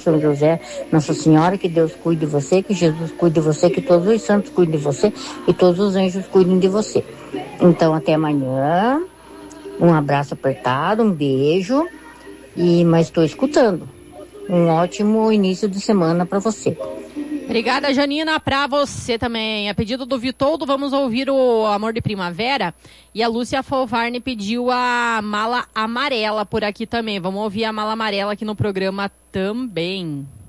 São José, Nossa Senhora, que Deus cuide de você, que Jesus cuide de você, que todos os santos cuidem de você e todos os anjos cuidem de você. Então, até amanhã. Um abraço apertado, um beijo. Mas estou escutando. Um ótimo início de semana para você. Obrigada, Janina, pra você também. A pedido do Vitoldo, vamos ouvir o Amor de Primavera. E a Lúcia Folvarne pediu a Mala Amarela por aqui também. Vamos ouvir a Mala Amarela aqui no programa também.